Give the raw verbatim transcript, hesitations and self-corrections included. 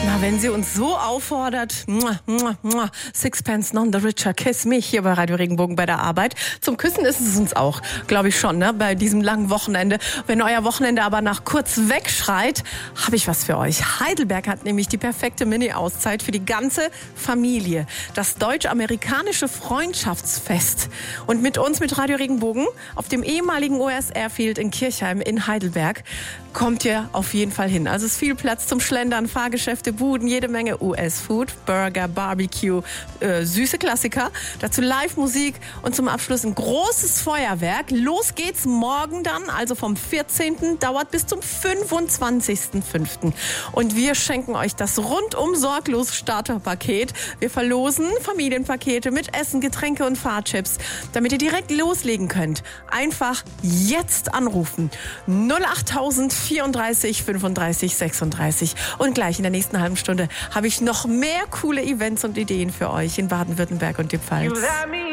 Na, wenn sie uns so auffordert, muah, muah, muah, Sixpence none the richer, kiss mich hier bei Radio Regenbogen bei der Arbeit. Zum Küssen ist es uns auch, glaube ich schon, ne? Bei diesem langen Wochenende. Wenn euer Wochenende aber nach kurz wegschreit, habe ich was für euch. Heidelberg hat nämlich die perfekte Mini-Auszeit für die ganze Familie. Das deutsch-amerikanische Freundschaftsfest. Und mit uns, mit Radio Regenbogen, auf dem ehemaligen O S R-Field in Kirchheim in Heidelberg, kommt ihr auf jeden Fall hin. Also es ist viel Platz zum Schlendern, Fahrgeschäfte, Buden, jede Menge U S-Food, Burger, Barbecue, äh, süße Klassiker. Dazu Live-Musik und zum Abschluss ein großes Feuerwerk. Los geht's morgen dann, also vom vierzehnten dauert bis zum fünfundzwanzigsten fünften Und wir schenken euch das rundum sorglos Starterpaket. Wir verlosen Familienpakete mit Essen, Getränke und Fahrchips, damit ihr direkt loslegen könnt. Einfach jetzt anrufen. null achttausend vierunddreißig fünfunddreißig sechsunddreißig. Und gleich in der nächsten halben Stunde habe ich noch mehr coole Events und Ideen für euch in Baden-Württemberg und dem Pfalz.